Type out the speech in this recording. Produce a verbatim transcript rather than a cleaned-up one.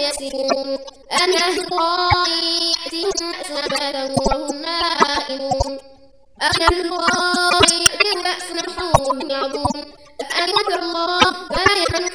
يسرون أم يهدوا يأتيهم بأسنا بياتا وهم نائمون أم يهدوا يأتيهم بأسنا وهم يلعبون أفأمن مكر الله فلا يحن